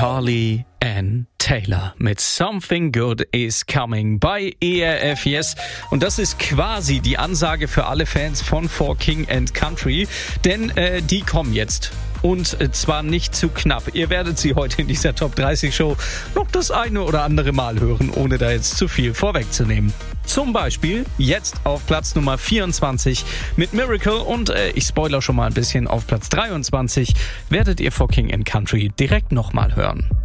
Carly Ann Taylor mit Something Good Is Coming bei ERF Yes. Und das ist quasi die Ansage für alle Fans von For King and Country, denn die kommen jetzt. Und zwar nicht zu knapp. Ihr werdet sie heute in dieser Top 30 Show noch das eine oder andere Mal hören, ohne da jetzt zu viel vorwegzunehmen. Zum Beispiel jetzt auf Platz Nummer 24 mit Miracle und ich spoiler schon mal ein bisschen, auf Platz 23 werdet ihr For King and Country direkt nochmal hören.